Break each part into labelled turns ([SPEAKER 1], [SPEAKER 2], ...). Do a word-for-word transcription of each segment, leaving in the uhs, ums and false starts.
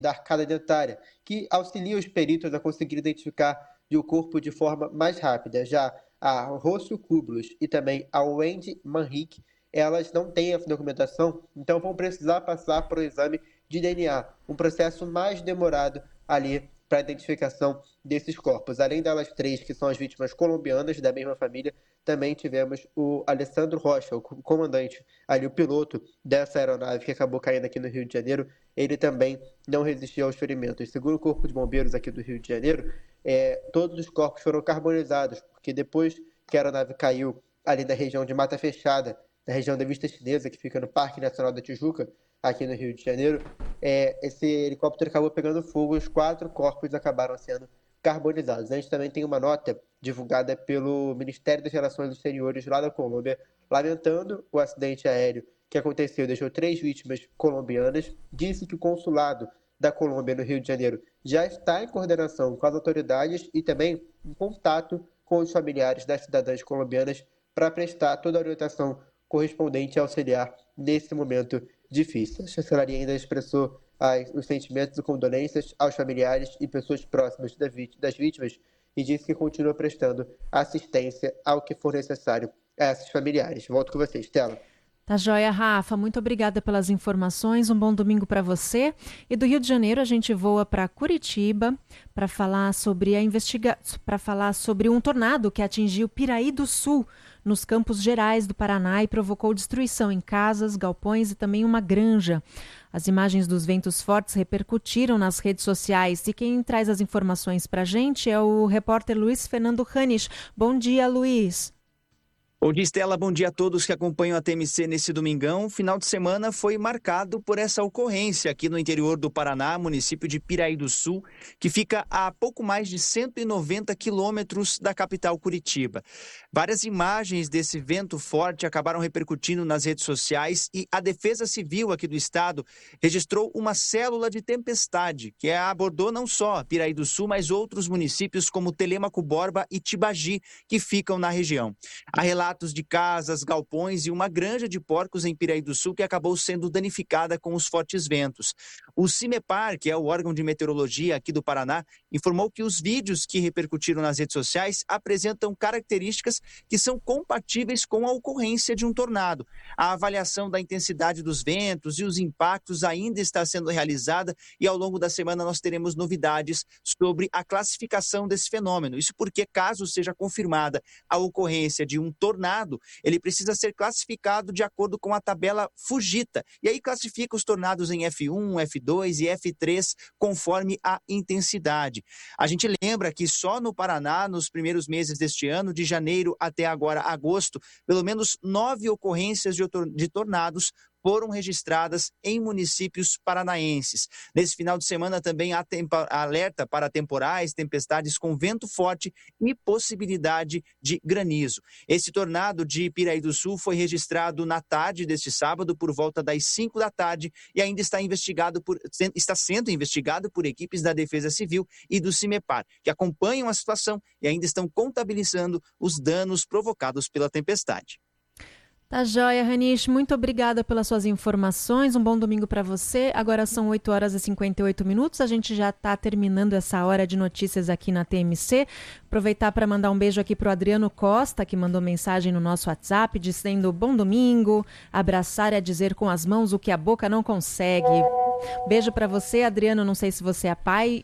[SPEAKER 1] da arcada dentária, que auxilia os peritos a conseguir identificar o corpo de forma mais rápida. Já a Rocio Kublos e também a Wendy Manrique, elas não têm essa documentação, então vão precisar passar para o exame de D N A, um processo mais demorado ali para a identificação desses corpos. Além delas três, que são as vítimas colombianas da mesma família, também tivemos o Alessandro Rocha, o comandante, ali o piloto dessa aeronave que acabou caindo aqui no Rio de Janeiro. Ele também não resistiu aos ferimentos. Segundo o Corpo de Bombeiros aqui do Rio de Janeiro, é, todos os corpos foram carbonizados, porque depois que a aeronave caiu ali na região de Mata Fechada, na região da Vista Chinesa, que fica no Parque Nacional da Tijuca, aqui no Rio de Janeiro, é, esse helicóptero acabou pegando fogo e os quatro corpos acabaram sendo carbonizados. A gente também tem uma nota divulgada pelo Ministério das Relações Exteriores lá da Colômbia, lamentando o acidente aéreo que aconteceu, deixou três vítimas colombianas, disse que o consulado da Colômbia no Rio de Janeiro já está em coordenação com as autoridades e também em contato com os familiares das cidadãs colombianas para prestar toda a orientação correspondente e auxiliar nesse momento difícil. A chancelaria ainda expressou as, os sentimentos e condolências aos familiares e pessoas próximas das vítimas e disse que continua prestando assistência ao que for necessário a esses familiares. Volto com vocês, Stella.
[SPEAKER 2] Tá joia, Rafa. Muito obrigada pelas informações. Um bom domingo para você. E do Rio de Janeiro a gente voa para Curitiba para falar sobre a investiga... para falar sobre um tornado que atingiu Piraí do Sul, nos Campos Gerais do Paraná, e provocou destruição em casas, galpões e também uma granja. As imagens dos ventos fortes repercutiram nas redes sociais e quem traz as informações para a gente é o repórter Luiz Fernando Ranisch. Bom dia, Luiz.
[SPEAKER 3] Bom dia, Estela. Bom dia a todos que acompanham a T M C nesse domingão. Final de semana foi marcado por essa ocorrência aqui no interior do Paraná, município de Piraí do Sul, que fica a pouco mais de cento e noventa quilômetros da capital Curitiba. Várias imagens desse vento forte acabaram repercutindo nas redes sociais e a Defesa Civil aqui do estado registrou uma célula de tempestade que abordou não só Piraí do Sul, mas outros municípios como Telêmaco Borba e Tibagi, que ficam na região. A relatos de casas, galpões e uma granja de porcos em Piraí do Sul que acabou sendo danificada com os fortes ventos. O CIMEPAR, que é o órgão de meteorologia aqui do Paraná, informou que os vídeos que repercutiram nas redes sociais apresentam características que são compatíveis com a ocorrência de um tornado. A avaliação da intensidade dos ventos e os impactos ainda está sendo realizada e ao longo da semana nós teremos novidades sobre a classificação desse fenômeno. Isso porque, caso seja confirmada a ocorrência de um tornado, ele precisa ser classificado de acordo com a tabela Fujita. E aí classifica os tornados em F um, F dois e F três conforme a intensidade. A gente lembra que só no Paraná, nos primeiros meses deste ano, de janeiro até agora agosto, pelo menos nove ocorrências de, de tornados foram registradas em municípios paranaenses. Nesse final de semana também há tempo, alerta para temporais, tempestades com vento forte e possibilidade de granizo. Esse tornado de Piraí do Sul foi registrado na tarde deste sábado, por volta das cinco da tarde, e ainda está, investigado por, está sendo investigado por equipes da Defesa Civil e do CIMEPAR, que acompanham a situação e ainda estão contabilizando os danos provocados pela tempestade.
[SPEAKER 2] Tá joia, Ranisch. Muito obrigada pelas suas informações. Um bom domingo para você. Agora são oito horas e cinquenta e oito minutos. A gente já está terminando essa hora de notícias aqui na T M C. Aproveitar para mandar um beijo aqui para o Adriano Costa, que mandou mensagem no nosso WhatsApp, dizendo bom domingo, abraçar é dizer com as mãos o que a boca não consegue. Beijo para você, Adriano. Não sei se você é pai.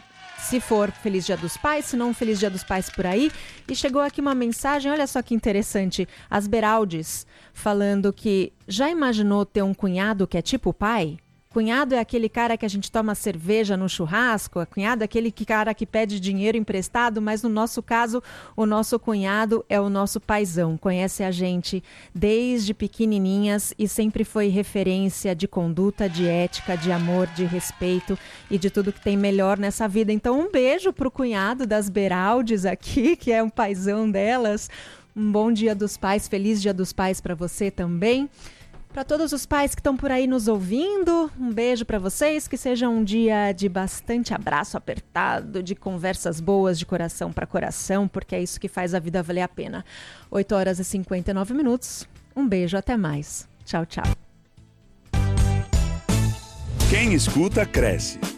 [SPEAKER 2] Se for, Feliz Dia dos Pais, se não, Feliz Dia dos Pais por aí. E chegou aqui uma mensagem, olha só que interessante, as Beraldes, falando que já imaginou ter um cunhado que é tipo pai? Cunhado é aquele cara que a gente toma cerveja no churrasco, a cunhado é aquele cara que pede dinheiro emprestado, mas no nosso caso, o nosso cunhado é o nosso paizão, conhece a gente desde pequenininhas e sempre foi referência de conduta, de ética, de amor, de respeito e de tudo que tem melhor nessa vida. Então um beijo pro cunhado das Beraldes aqui, que é um paizão delas. Um bom Dia dos Pais, feliz Dia dos Pais para você também. Para todos os pais que estão por aí nos ouvindo, um beijo para vocês, que seja um dia de bastante abraço apertado, de conversas boas de coração para coração, porque é isso que faz a vida valer a pena. oito horas e cinquenta e nove minutos, um beijo, até mais. Tchau, tchau.
[SPEAKER 4] Quem escuta, cresce.